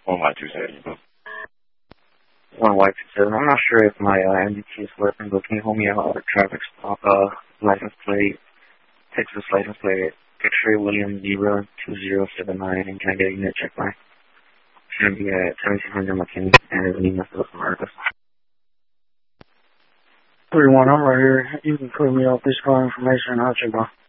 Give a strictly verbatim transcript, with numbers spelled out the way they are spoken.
One Y two seven. One Y two seven. I'm not sure if my uh, M D T is working, but can you hold me out a traffic stop, uh, license plate, Texas license plate, X-ray William Zebra two zero seven nine, and can I get a unit check line? It's going to be at seventeen hundred McKinney, and it's an email to from Marcus. three one, I'm right here. You can put me off this call information, I'll check on.